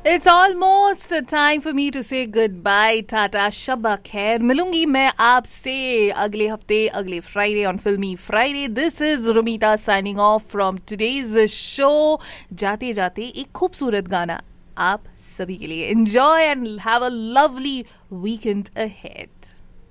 It's almost time for me to say goodbye. Tata शब्बा खैर. मिलूंगी मैं आपसे अगले हफ्ते अगले फ्राइडे ऑन फिल्मी Friday. This is रुमीता signing off from today's show. जाते जाते एक खूबसूरत गाना आप सभी के लिए. Enjoy and have a lovely weekend ahead.